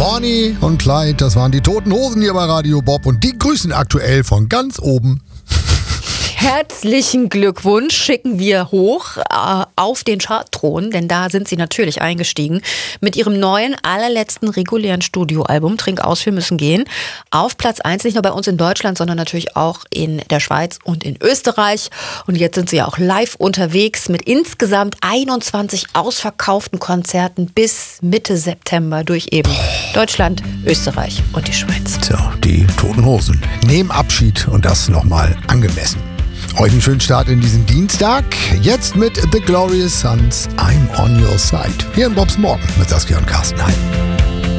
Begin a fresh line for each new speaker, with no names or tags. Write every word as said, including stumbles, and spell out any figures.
Bonnie und Clyde, das waren die Toten Hosen hier bei Radio Bob und die grüßen aktuell von ganz oben.
Herzlichen Glückwunsch schicken wir hoch äh, auf den Chartthron, denn da sind sie natürlich eingestiegen mit ihrem neuen, allerletzten regulären Studioalbum Trink aus, wir müssen gehen. Auf Platz eins, nicht nur bei uns in Deutschland, sondern natürlich auch in der Schweiz und in Österreich. Und jetzt sind sie ja auch live unterwegs mit insgesamt einundzwanzig ausverkauften Konzerten bis Mitte September durch eben Deutschland, Österreich und die Schweiz.
So, die Toten Hosen nehmen Abschied und das nochmal angemessen. Euch einen schönen Start in diesen Dienstag. Jetzt mit The Glorious Sons, I'm on your side. Hier in Bobs Morgen mit Saskia und Carsten Heim.